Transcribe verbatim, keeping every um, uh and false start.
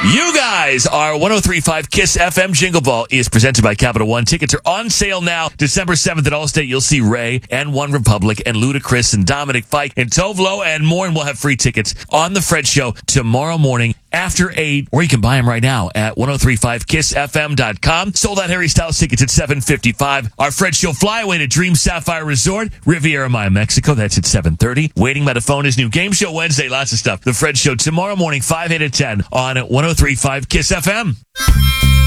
You guys are one oh three point five KISS F M. Jingle Ball is presented by Capital One. Tickets are on sale now. December seventh at Allstate. You'll see Ray and One Republic and Ludacris and Dominic Fike and Tove Lo and more. And we'll have free tickets on The Fred Show tomorrow morning after eight. Or you can buy them right now at ten thirty-five kiss f m dot com. Sold out Harry Styles tickets at seven fifty-five. Our Fred Show flyaway to Dream Sapphire Resort, Riviera Maya, Mexico. That's at seven thirty. Waiting by the phone is new Game Show Wednesday. Lots of stuff. The Fred Show tomorrow morning, five, eight, and ten on ten thirty-five KISS F M.